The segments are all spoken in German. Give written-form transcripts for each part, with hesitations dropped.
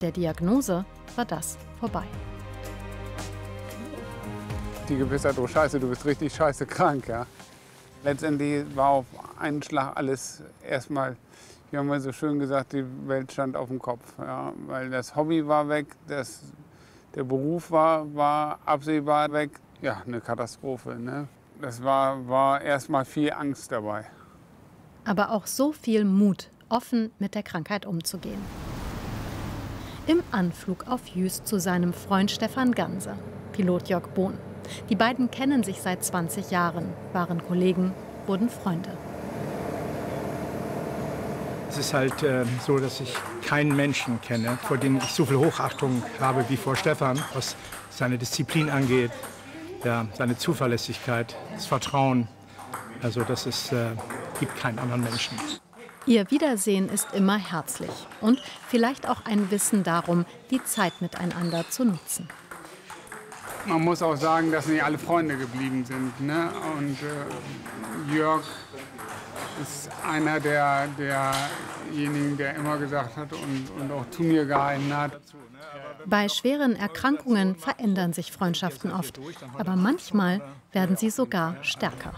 Der Diagnose war das vorbei. Die Gewissheit, oh Scheiße, du bist richtig scheiße krank. Ja. Letztendlich war auf einen Schlag alles erstmal, wie haben wir so schön gesagt, die Welt stand auf dem Kopf. Ja. Weil das Hobby war weg, der Beruf war absehbar weg. Ja, eine Katastrophe. Ne? Das war erstmal viel Angst dabei. Aber auch so viel Mut, offen mit der Krankheit umzugehen. Im Anflug auf Jüst zu seinem Freund Stefan Ganse, Pilot Jörg Bohn. Die beiden kennen sich seit 20 Jahren, waren Kollegen, wurden Freunde. Es ist halt so, dass ich keinen Menschen kenne, vor dem ich so viel Hochachtung habe wie vor Stefan, was seine Disziplin angeht, ja, seine Zuverlässigkeit, das Vertrauen. Also das gibt keinen anderen Menschen. Ihr Wiedersehen ist immer herzlich und vielleicht auch ein Wissen darum, die Zeit miteinander zu nutzen. Man muss auch sagen, dass nicht alle Freunde geblieben sind. Ne? Und Jörg ist einer derjenigen, der immer gesagt hat und auch zu mir gehalten hat. Bei schweren Erkrankungen verändern sich Freundschaften oft, aber manchmal werden sie sogar stärker.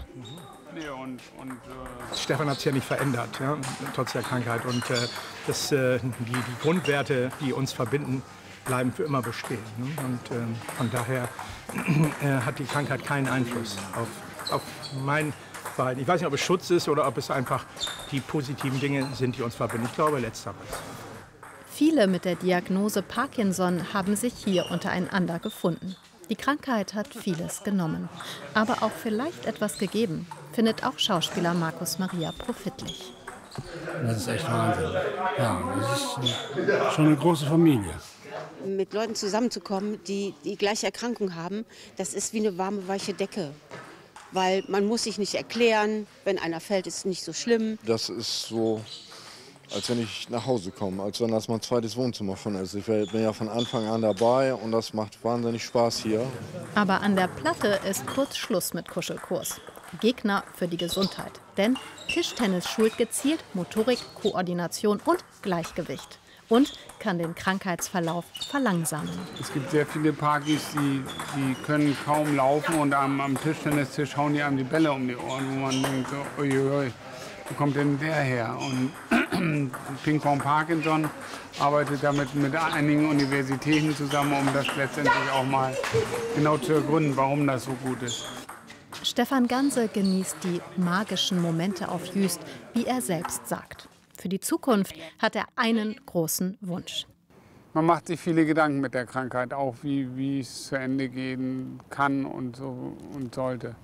Stefan hat sich ja nicht verändert, ja, trotz der Krankheit. Und die Grundwerte, die uns verbinden, bleiben für immer bestehen. Ne? Und von daher hat die Krankheit keinen Einfluss auf mein Verhalten. Ich weiß nicht, ob es Schutz ist oder ob es einfach die positiven Dinge sind, die uns verbinden. Ich glaube, letzteres. Viele mit der Diagnose Parkinson haben sich hier untereinander gefunden. Die Krankheit hat vieles genommen, aber auch vielleicht etwas gegeben, findet auch Schauspieler Markus Maria Profitlich. Das ist echt Wahnsinn. Ja, das ist schon eine große Familie. Mit Leuten zusammenzukommen, die die gleiche Erkrankung haben, das ist wie eine warme, weiche Decke. Weil man muss sich nicht erklären, wenn einer fällt, ist es nicht so schlimm. Das ist so, als wenn ich nach Hause komme, als wenn das mein zweites Wohnzimmer von ist. Ich bin ja von Anfang an dabei und das macht wahnsinnig Spaß hier. Aber an der Platte ist kurz Schluss mit Kuschelkurs. Gegner für die Gesundheit. Denn Tischtennis schult gezielt Motorik, Koordination und Gleichgewicht. Und kann den Krankheitsverlauf verlangsamen. Es gibt sehr viele Parkis, die können kaum laufen und am Tischtennistisch hauen die einem die Bälle um die Ohren, wo man denkt, so, uiuiui, wo kommt denn der her? Und Ping-Pong Parkinson arbeitet damit mit einigen Universitäten zusammen, um das letztendlich auch mal genau zu ergründen, warum das so gut ist. Stefan Ganse genießt die magischen Momente auf Jüst, wie er selbst sagt. Für die Zukunft hat er einen großen Wunsch. Man macht sich viele Gedanken mit der Krankheit, auch wie es zu Ende gehen kann und so und sollte.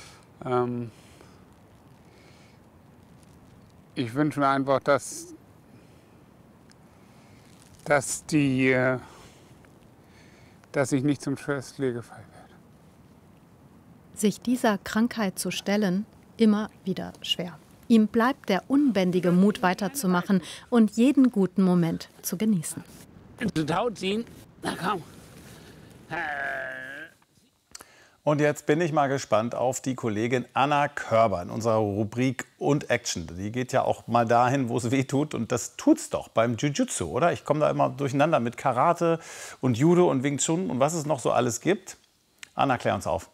Ich wünsche mir einfach, dass ich nicht zum Schwerstpflegefall werde. Sich dieser Krankheit zu stellen, immer wieder schwer. Ihm bleibt der unbändige Mut, weiterzumachen und jeden guten Moment zu genießen. Und jetzt bin ich mal gespannt auf die Kollegin Anna Körber in unserer Rubrik und Action. Die geht ja auch mal dahin, wo es weh tut. Und das tut's doch beim Jiu-Jitsu, oder? Ich komme da immer durcheinander mit Karate und Judo und Wing Chun und was es noch so alles gibt. Anna, klär uns auf.